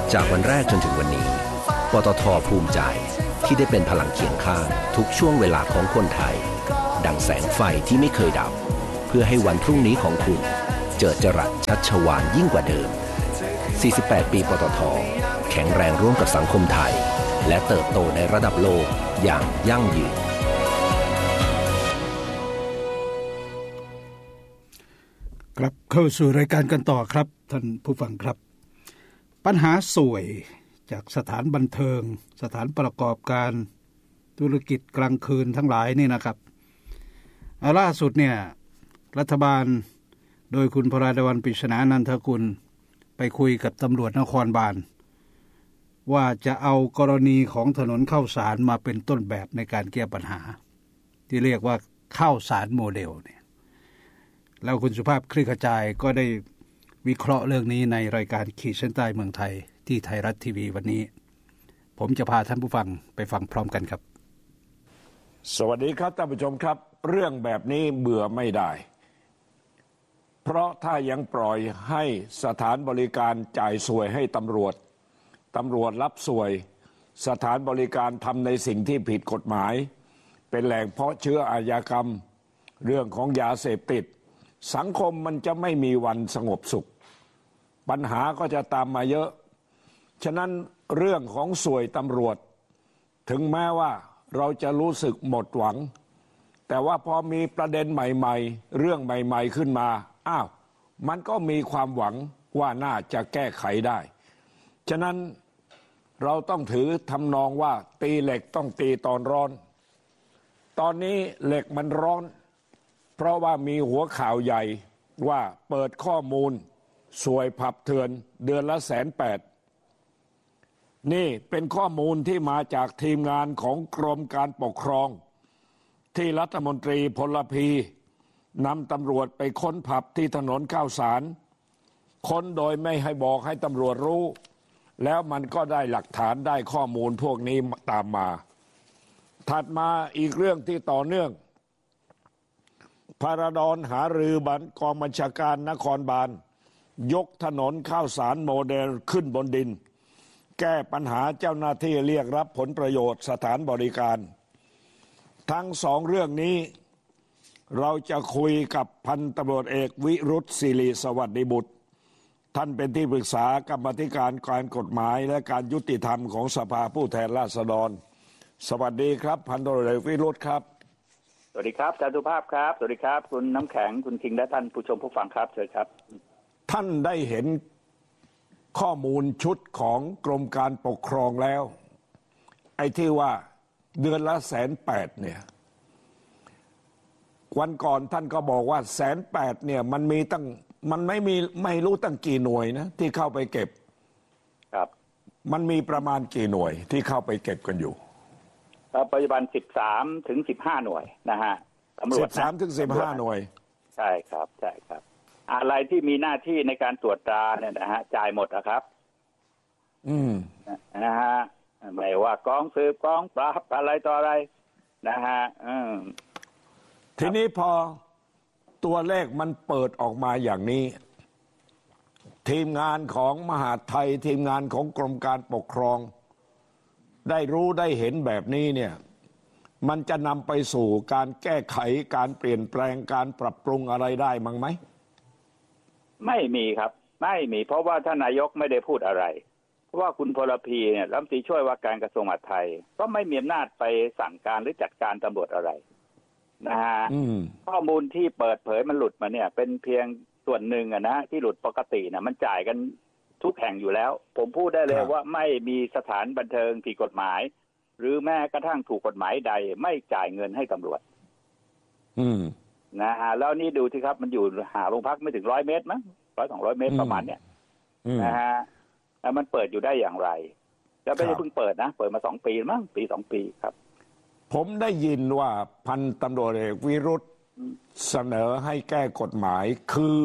จากวันแรกจนถึงวันนี้ปตท.ภูมิใจที่ได้เป็นพลังเคียงข้างทุกช่วงเวลาของคนไทยดังแสงไฟที่ไม่เคยดับเพื่อให้วันพรุ่งนี้ของคุณเจิดจรัสชัชวาลยิ่งกว่าเดิม48 ปีปตท.แข็งแรงร่วมกับสังคมไทยและเติบโตในระดับโลกอย่างยั่งยืนกลับเข้าสู่รายการกันต่อครับท่านผู้ฟังครับปัญหาสวยจากสถานบันเทิงสถานประกอบการธุรกิจกลางคืนทั้งหลายนี่นะครับล่าสุดเนี่ยรัฐบาลโดยคุณพราดวรรณ ปริศนานันทกุลไปคุยกับตำรวจนครบาลว่าจะเอากรณีของถนนข้าวสารมาเป็นต้นแบบในการแก้ปัญหาที่เรียกว่าข้าวสารโมเดลเนี่ยแล้วคุณสุภาพคลี่ขจายก็ได้วิเคราะห์เรื่องนี้ในรายการขีดเส้นใต้เมืองไทยที่ไทยรัฐทีวีวันนี้ผมจะพาท่านผู้ฟังไปฟังพร้อมกันครับสวัสดีครับท่านผู้ชมครับเรื่องแบบนี้เบื่อไม่ได้เพราะถ้ายังปล่อยให้สถานบริการจ่ายสวยให้ตำรวจรับสวยสถานบริการทำในสิ่งที่ผิดกฎหมายเป็นแหล่งเพาะเชื้ออาชญากรรมเรื่องของยาเสพติดสังคมมันจะไม่มีวันสงบสุขปัญหาก็จะตามมาเยอะฉะนั้นเรื่องของสวยตำรวจถึงแม้ว่าเราจะรู้สึกหมดหวังแต่ว่าพอมีประเด็นใหม่ๆเรื่องใหม่ๆขึ้นมามันก็มีความหวังว่าน่าจะแก้ไขได้ฉะนั้นเราต้องถือทำนองว่าตีเหล็กต้องตีตอนร้อนตอนนี้เหล็กมันร้อนเพราะว่ามีหัวข่าวใหญ่ว่าเปิดข้อมูลสวยผับเถื่อนเดือนละ180,000นี่เป็นข้อมูลที่มาจากทีมงานของกรมการปกครองที่รัฐมนตรีพลพีนำตำรวจไปค้นผับที่ถนนข้าวสารค้นโดยไม่ให้บอกให้ตำรวจรู้แล้วมันก็ได้หลักฐานได้ข้อมูลพวกนี้ตามมาถัดมาอีกเรื่องที่ต่อเนื่องพาราดอนหารือกองบัญชาการนครบาลยกถนนข้าวสารโมเดลขึ้นบนดินแก้ปัญหาเจ้าหน้าที่เรียกรับผลประโยชน์สถานบริการทั้งสองเรื่องนี้เราจะคุยกับพันตำรวจเอกวิรุธศิริสวัสดิบุตรท่านเป็นที่ปรึกษากรรมาธิการการกฎหมายและการยุติธรรมของสภาผู้แทนราษฎรสวัสดีครับพันตำรวจเอกวิรุธครับสวัสดีครับอาจารย์สุภาพครับสวัสดีครับคุณน้ำแข็งคุณคิงและท่านผู้ชมผู้ฟังครับเชิญครับท่านได้เห็นข้อมูลชุดของกรมการปกครองแล้วไอ้ที่ว่าเดือนละ180,000เนี่ยวันก่อนท่านก็บอกว่า180,000เนี่ยมันไม่รู้ตั้งกี่หน่วยนะที่เข้าไปเก็บครับมันมีประมาณกี่หน่วยที่เข้าไปเก็บกันอยู่ปัจจุบัน13 ถึง 15หน่วยนะฮะตำรวจ 13 ถึง 15หน่วยใช่ครับใช่ครับอะไรที่มีหน้าที่ในการตรวจตราเนี่ยนะฮะจ่ายหมดนะครับนะฮะไม่ว่ากองสืบกองปราบอะไรต่ออะไรนะฮะทีนี้พอตัวเลขมันเปิดออกมาอย่างนี้ทีมงานของมหาดไทยทีมงานของกรมการปกครองได้รู้ได้เห็นแบบนี้เนี่ยมันจะนำไปสู่การแก้ไขการเปลี่ยนแปลงการปรับปรุงอะไรได้มั้งไหมไม่มีครับไม่มีเพราะว่าท่านนายกไม่ได้พูดอะไรเพราะว่าคุณพลพีเนี่ยรัฐมนตรีช่วยว่าการกระทรวงมหาดไทยก็ไม่มีอำนาจไปสั่งการหรือจัดการตำรวจอะไรนะฮะข้อมูลที่เปิดเผยมันหลุดมาเนี่ยเป็นเพียงส่วนหนึ่งนะที่หลุดปกตินะมันจ่ายกันทุกแห่งอยู่แล้วผมพูดได้เลยว่าไม่มีสถานบันเทิงผิดกฎหมายหรือแม้กระทั่งถูกกฎหมายใดไม่จ่ายเงินให้ตำรวจนะฮะแล้วนี่ดูสิครับมันอยู่หาโรงพักไม่ถึง100 เมตรมั้ง100-200 เมตรประมาณเนี่ยนะฮะแล้วมันเปิดอยู่ได้อย่างไรแล้วไม่ได้เพิ่งเปิดนะเปิดมา2 ปีมั้งปี 2 ปีครับผมได้ยินว่าพันตำรวจเอกวิรุธเสนอให้แก้กฎหมายคือ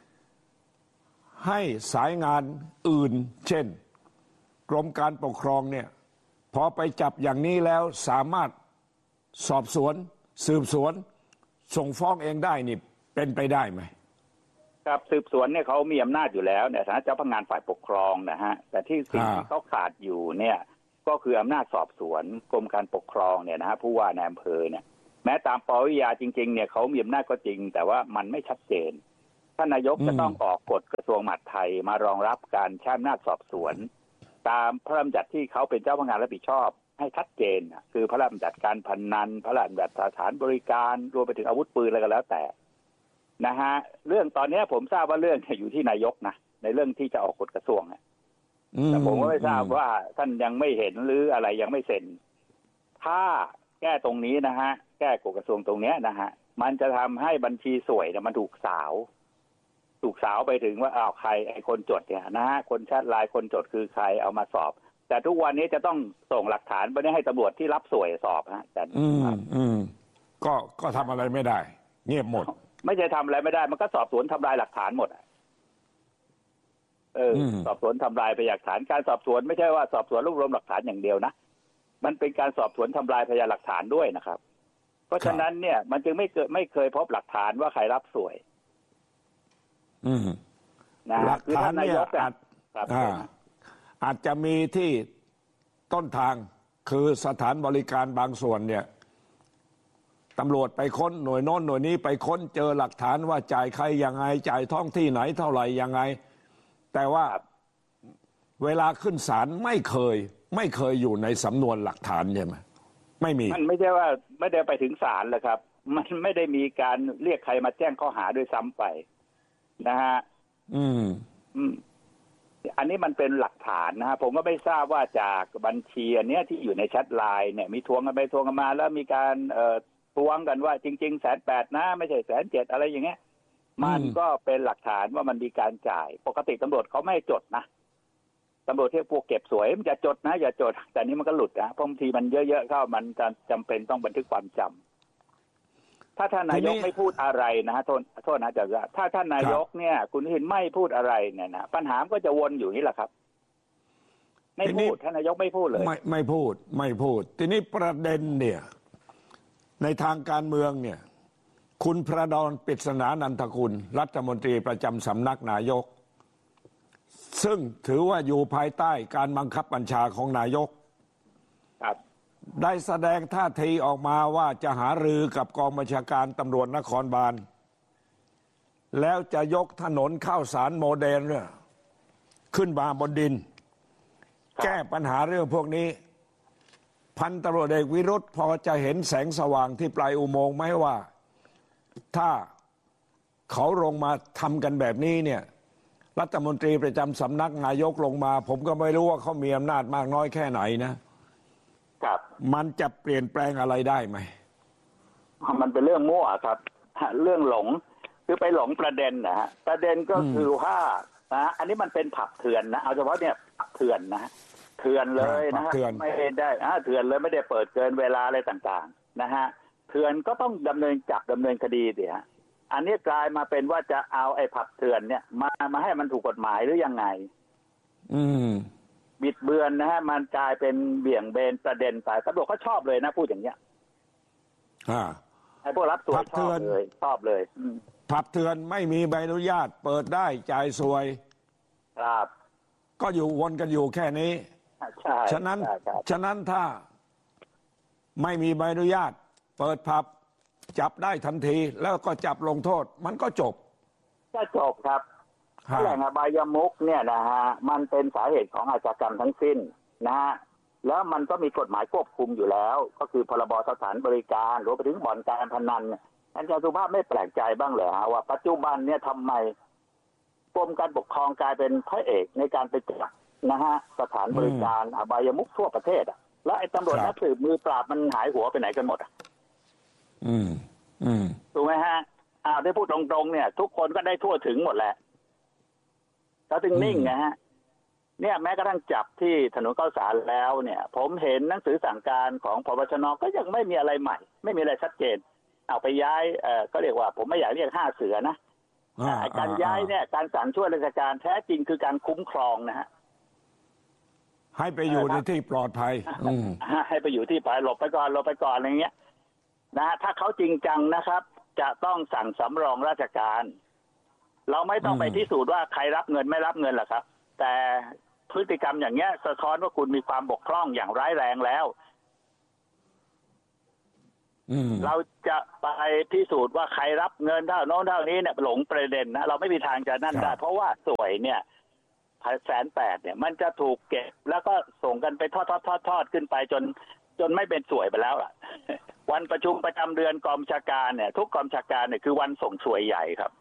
ให้สายงานอื่นเช่นกรมการปกครองเนี่ยพอไปจับอย่างนี้แล้วสามารถสอบสวนสืบสวนส่งฟ้องเองได้นี่เป็นไปได้ไหมกับสืบสวนเนี่ยเขามีอำนาจอยู่แล้วเนี่ยฐานะเจ้าพนักงานฝ่ายปกครองนะฮะแต่ที่สิ่งที่เขาขาดอยู่เนี่ยก็คืออำนาจสอบสวนกรมการปกครองเนี่ยนะฮะผู้ว่าในอำเภอเนี่ยแม้ตามปวิยาจริงๆเนี่ยเขามีอำนาจก็จริงแต่ว่ามันไม่ชัดเจนท่านนายกจะต้องออกกฎกระทรวงมหาดไทยมารองรับการใช้อำนาจสอบสวนตามพระราชบัญญัติที่เขาเป็นเจ้าพนักงานรับผิดชอบให้ชัดเจนคือพระราชบัญญัติการพนันพระราชบัญญัติสถานบริการรวมไปถึงอาวุธปืนอะไรก็แล้วแต่นะฮะเรื่องตอนนี้ผมทราบว่าเรื่องอยู่ที่นายกนะในเรื่องที่จะออกกฎกระทรวงแต่ผมก็ไม่ทราบว่าท่านยังไม่เห็นหรืออะไรยังไม่เซ็นถ้าแก้ตรงนี้นะฮะแก้กฎกระทรวงตรงนี้นะฮะมันจะทำให้บัญชีสวยเนี่ยมันถูกสาวไปถึงว่าใครไอ้คนจดเนี่ยนะฮะคนแชทไลน์คนจดคือใครเอามาสอบแต่ทุกวันนี้จะต้องส่งหลักฐานไปให้ตำรวจที่รับสวยสอบฮะแต่ก็ทำอะไรไม่ได้เงียบหมดไม่ใช่ทำอะไรไม่ได้มันก็สอบสวนทำลายหลักฐานหมดสอบสวนทำลายพยานหลักฐานการสอบสวนไม่ใช่ว่าสอบสวนรวบรวมหลักฐานอย่างเดียวนะมันเป็นการสอบสวนทำลายพยานหลักฐานด้วยนะครับเพราะฉะนั้นเนี่ยมันจึงไม่เคยพบหลักฐานว่าใครรับสวยหลักฐานเนี่ยอาจจะมีที่ต้นทางคือสถานบริการบางส่วนเนี่ยตำรวจไปค้นหน่วยโน้นหน่วยนี้ไปค้นเจอหลักฐานว่าจ่ายใครยังไงจ่ายท้องที่ไหนเท่าไหร่ยังไงแต่ว่าเวลาขึ้นศาลไม่เคยอยู่ในสำนวนหลักฐานใช่ไหมไม่มีมันไม่ใช่ว่าไม่ได้ไปถึงศาลเลยครับมันไม่ได้มีการเรียกใครมาแจ้งข้อหาด้วยซ้ำไปนะฮะอันนี้มันเป็นหลักฐานนะฮะผมก็ไม่ทราบว่าจากบัญชีอันนี้ที่อยู่ในแชทไลน์เนี่ยมีทวงกันไปทวงกันมาแล้วมีการทวงกันว่าจริงๆ180,000นะไม่ใช่170,000อะไรอย่างเงี้ยมันก็เป็นหลักฐานว่ามันมีการจ่ายปกติตำรวจเขาไม่จดนะตำรวจที่พวกเก็บสวยมันจะจดนะอย่าจดแต่นี้มันก็หลุดนะเพราะบางทีมันเยอะๆเข้ามันจำเป็นต้องบันทึกความจำถ้าท่านนายกไม่พูดอะไรนะฮะโทษนะถ้าท่านนายกเนี่ยคุณเห็นไม่พูดอะไรเนี่ยนะปัญหาก็จะวนอยู่นี่แหละครับไม่พูดท่านนายกไม่พูดเลยไม่พูดทีนี้ประเด็นเนี่ยในทางการเมืองเนี่ยคุณพระดอนปริศนานันทกุลรัฐมนตรีประจำสำนักนายกซึ่งถือว่าอยู่ภายใต้การบังคับบัญชาของนายกได้แสดงท่าทีออกมาว่าจะหารือกับกองบัญชาการตำรวจนครบาลแล้วจะยกถนนข้าวสารโมเดลเนี่ยขึ้นมาบนดินแก้ปัญหาเรื่องพวกนี้พันตำรวจเอกวิรุธพอจะเห็นแสงสว่างที่ปลายอุโมงค์ไหมว่าถ้าเขาลงมาทำกันแบบนี้เนี่ยรัฐมนตรีประจำสำนักนายกลงมาผมก็ไม่รู้ว่าเขามีอำนาจมากน้อยแค่ไหนนะครับมันจะเปลี่ยนแปลงอะไรได้ไหมมันเป็นเรื่องมั่วครับเรื่องหลงคือไปหลงประเด็นนะฮะประเด็นก็คือว่าอันนี้มันเป็นผับเถื่อนนะเอาเฉพาะเนี่ยผับเถื่อนนะเถื่อนเลยนะฮะไม่ได้เถื่อนเลยไม่ได้เปิดเกินเวลาอะไรต่างๆนะฮะเถื่อนก็ต้องดำเนินคดีสิฮะอันนี้กลายมาเป็นว่าจะเอาไอ้ผับเถื่อนเนี่ยมาให้มันถูกกฎหมายหรือยังไงบิดเบือนนะฮะมันกลายเป็นเบี่ยงเบนประเด็นไปตำรวจเขาชอบเลยนะพูดอย่างเงี้ยไอ้พวกรับสวยชอบเลยผับเถื่อนไม่มีใบอนุญาตเปิดได้จ่ายสวยครับก็อยู่วนกันอยู่แค่นี้ใช่ฉะนั้นถ้าไม่มีใบอนุญาตเปิดผับจับได้ทันทีแล้วก็จับลงโทษมันก็จบครับแหล่งอบายมุขเนี่ยนะฮะมันเป็นสาเหตุของอาชญากรรมทั้งสิ้นนะฮะแล้วมันก็มีกฎหมายควบคุมอยู่แล้วก็คือพรบสถานบริการรวมไปถึงบ่อนการพนันอาจารย์สุภาพไม่แปลกใจบ้างเหรอฮะว่าปัจจุบันเนี่ยทำไมกรมการปกครองกลายเป็นพระเอกในการไปจับนะฮะสถานบริการอบายมุขทั่วประเทศแล้วไอ้ตำรวจนักสืบมือปราบมันหายหัวไปไหนกันหมดถูกไหมฮะได้พูดตรงๆเนี่ยทุกคนก็ได้ทั่วถึงหมดแหละแล้วถึงนิ่งนะฮะเนี่ยแม้กระทั่งจับที่ถนนข้าวสารแล้วเนี่ยผมเห็นหนังสือสั่งการของพบชน.ก็ยังไม่มีอะไรใหม่ไม่มีอะไรชัดเจนเอาไปย้ายก็เรียกว่าผมไม่อยากเรียก5เสือนะการย้ายเนี่ยการสั่งช่วยราชการแท้จริงคือการคุ้มครองนะฮะให้ไปอยู่ในที่ปลอดภัยให้ไปอยู่ที่ปลอดภัยหลบไปก่อนอะไรเงี้ยนะถ้าเขาจริงจังนะครับจะต้องสั่งสำรองราชการเราไม่ต้องไปพิสูจน์ว่าใครรับเงินไม่รับเงินหรอกครับแต่พฤติกรรมอย่างเงี้ยสะท้อนว่าคุณมีความบกพร่องอย่างร้ายแรงแล้วเราจะไปพิสูจน์ว่าใครรับเงินเท่าโน้นเท่านี้เนี่ยหลงประเด็นนะเราไม่มีทางจะนั่นได้เพราะว่าสวยเนี่ย180,000เนี่ยมันจะถูกเก็บแล้วก็ส่งกันไปทอดขึ้นไปจนไม่เป็นสวยไปแล้วล่ะวันประชุมประจำเดือนกองบัญชาการเนี่ยทุกกองบัญชาการเนี่ยคือวันส่งสวยใหญ่ครับ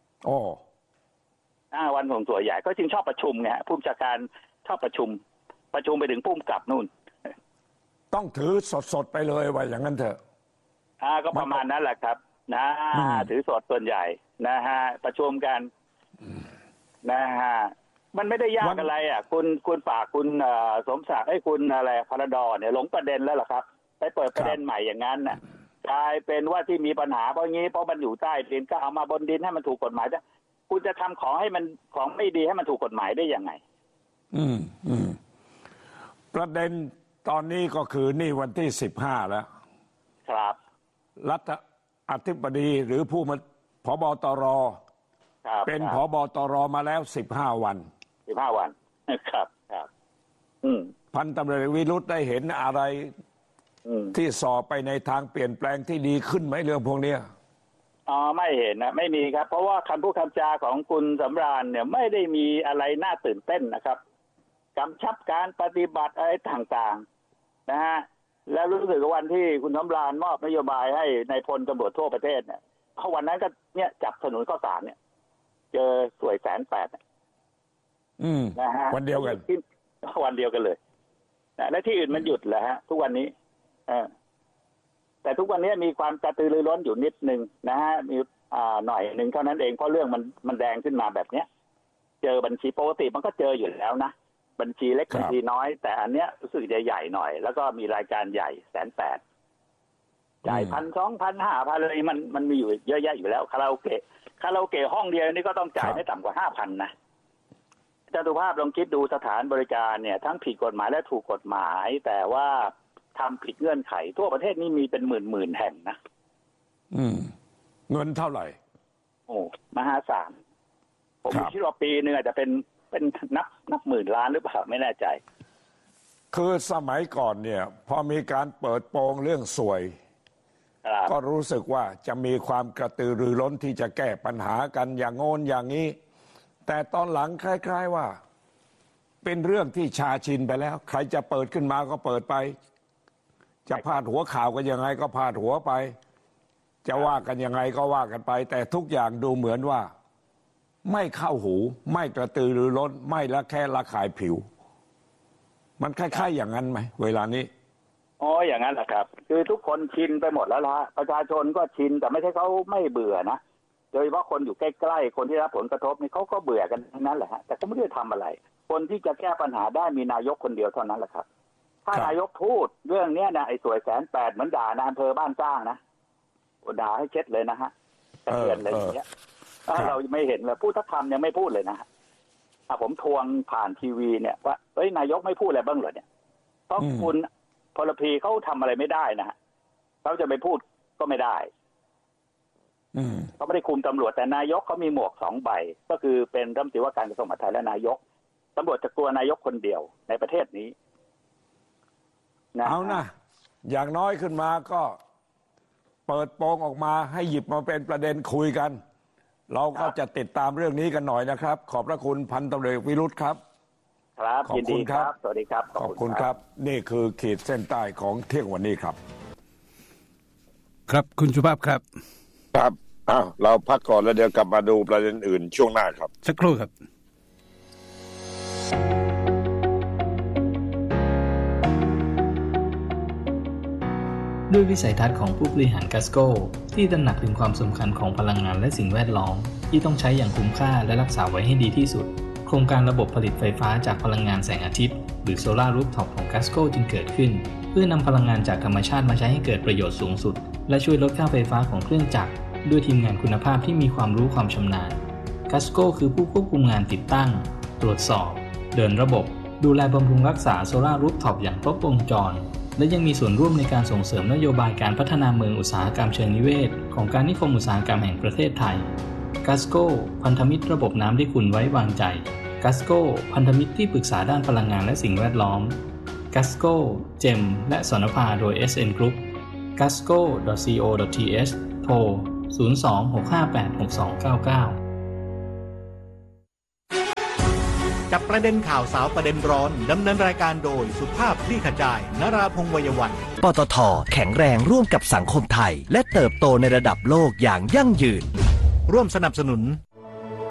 วันส่งสวยใหญ่ก็จึงชอบประชุมไงผู้บัญชาการชอบประชุมไปถึงผู้กำกับนู่นต้องถือสดไปเลยว่าอย่างนั้นเถอะก็ประมาณนั้นแหละครับนะถือสดส่วนใหญ่นะฮะประชุมกันนะฮะมันไม่ได้ยากอะไรอ่ะคุณฝากคุณสมศักดิ์คุณอะไรพรดรเนี่ยหลงประเด็นแล้วเหรอครับไปเปิดประเด็นใหม่อย่างนั้นน่ะกลายเป็นว่าที่มีปัญหาเพราะมันอยู่ใต้ดินก็เอามาบนดินให้มันถูกกฎหมายได้คุณจะทำของให้มันของไม่ดีให้มันถูกกฎหมายได้ยังไงประเด็นตอนนี้ก็คือนี่วันที่15แล้วครับรัฐอธิบดีหรือผู้ผบตรเป็นผบตรมาแล้ว15 วันครับพันตำรวจเอกวิรุธได้เห็นอะไรที่สอบไปในทางเปลี่ยนแปลงที่ดีขึ้นไหมเรื่องพวกนี้ไม่เห็นนะไม่มีครับเพราะว่าคำพูดคำจาของคุณสำราญเนี่ยไม่ได้มีอะไรน่าตื่นเต้นนะครับกำชับการปฏิบัติอะไรต่างๆนะฮะแล้วรู้สึกว่าวันที่คุณสำราญมอบนโยบายให้ในพลตำรวจทั่วประเทศเนี่ยเพราะวันนั้นก็เนี่ยจับถนนข้าวสารเนี่ยเจอสวย180,000นะฮะวันเดียวกันเลยนะและที่อื่นมันหยุดแหละฮะทุกวันนี้แต่ทุกวันนี้มีความกระตือรือร้นอยู่นิดนึงนะฮะมีหน่อยนึงเท่านั้นเองเพราะเรื่องมันแดงขึ้นมาแบบเนี้ยเจอบัญชีปกติมันก็เจออยู่แล้วนะบัญชีเล็กบัญชีน้อยแต่อันเนี้ยรู้สึกใหญ่ๆหน่อยแล้วก็มีรายการใหญ่180,000จ่าย1,000 2,000 5,000เลยมันมีอยู่เยอะแยะอยู่แล้วคาราโอเกะห้องเดียวนี่ก็ต้องจ่ายไม่ต่ำกว่า 5,000 นะอาจารย์สุภาพลองคิดดูสถานบริการเนี่ยทั้งผิดกฎหมายและถูกกฎหมายแต่ว่าทำผิดเงื่อนไขทั่วประเทศนี้มีเป็นหมื่นแห่งนะเงินเท่าไหร่มหาศาลผมคิดว่าปีนึงอาจจะเป็นนับหมื่นล้านหรือเปล่าไม่แน่ใจคือสมัยก่อนเนี่ยพอมีการเปิดโปงเรื่องสวยก็รู้สึกว่าจะมีความกระตือรือร้นที่จะแก้ปัญหากันอย่างโน้นอย่างนี้แต่ตอนหลังคล้ายๆว่าเป็นเรื่องที่ชาชินไปแล้วใครจะเปิดขึ้นมาก็เปิดไปจะพาดหัวข่าวกันยังไงก็พาดหัวไปจะว่ากันยังไงก็ว่ากันไปแต่ทุกอย่างดูเหมือนว่าไม่เข้าหูไม่กระตือรือร้นไม่ละแค่ละขายผิวมันคล้ายๆอย่างนั้นไหมเวลานี้อย่างนั้นแหละครับคือทุกคนชินไปหมดแล้วล่ะประชาชนก็ชินแต่ไม่ใช่เขาไม่เบื่อนะโดยเฉพาะคนอยู่ใกล้ๆคนที่รับผลกระทบนี่เขาก็เบื่อกันทั้งนั้นแหละฮะแต่ก็ไม่ได้ทำอะไรคนที่จะแก้ปัญหาได้มีนายกคนเดียวเท่านั้นแหละครับถ้านายกพูดเรื่องนี้นะไอ้สวย180,000เหมือนด่านายอำเภอบ้านสร้างนะด่าให้เช็ดเลยนะฮะกระเทือนเลยอย่างเงี้ยเราไม่เห็นเลยพูดทักคำยังไม่พูดเลยนะผมทวงผ่านทีวีเนี่ยว่านายกไม่พูดอะไรบ้างเหรอเนี่ยเพราะคุณพลพีเขาทำอะไรไม่ได้นะฮะเขาจะไปพูดก็ไม่ได้เขาไม่ได้คุมตำรวจแต่นายกเขามีหมวก2 ใบก็คือเป็นรัฐมนตรีว่าการกระทรวงมหาดไทยและนายกตำรวจจะกลัวนายกคนเดียวในประเทศนี้เอานะอย่างน้อยขึ้นมาก็เปิดโปงออกมาให้หยิบมาเป็นประเด็นคุยกันเราก็จะติดตามเรื่องนี้กันหน่อยนะครับขอบพระคุณพันตำรวจเอกวิรุธครับครับยินดีครับสวัสดีครับขอบคุณครับนี่คือขีดเส้นใต้ของเที่ยงวันนี้ครับครับคุณสุภาพครับครับเราพักก่อนแล้วเดี๋ยวกลับมาดูประเด็นอื่นช่วงหน้าครับสักครู่ครับด้วยวิสัยทัศน์ของผู้บริหารกัสโก้ที่ตระหนักถึงความสำคัญของพลังงานและสิ่งแวดล้อมที่ต้องใช้อย่างคุ้มค่าและรักษาไว้ให้ดีที่สุดโครงการระบบผลิตไฟฟ้าจากพลังงานแสงอาทิตย์หรือโซลาร์รูฟท็อปของกัสโก้จึงเกิดขึ้นเพื่อนำพลังงานจากธรรมชาติมาใช้ให้เกิดประโยชน์สูงสุดและช่วยลดค่าไฟฟ้าของเครื่องจักรด้วยทีมงานคุณภาพที่มีความรู้ความชำนาญกัสโก้คือผู้ควบคุมงานติดตั้งตรวจสอบเดินระบบดูแลบำรุงรักษาโซลาร์รูฟท็อปอย่างครบวงจรและยังมีส่วนร่วมในการส่งเสริมนโยบายการพัฒนาเมืองอุตสาหกรรมเชิงนิเวศของการนิคมอุตสาหกรรมแห่งประเทศไทย Gasco พันธมิตรระบบน้ำที่คุณไว้วางใจ Gasco พันธมิตรที่ปรึกษาด้านพลังงานและสิ่งแวดล้อม Gasco เจมและสนภาโดย SN Group gasco.co.th โทร 02-658-6299 จับประเด็นข่าวสาวประเด็นร้อนดำเนินรายการโดยสุภาพคลี่ขจายนราพงษ์วัยวันปตท.แข็งแรงร่วมกับสังคมไทยและเติบโตในระดับโลกอย่างยั่งยืนร่วมสนับสนุน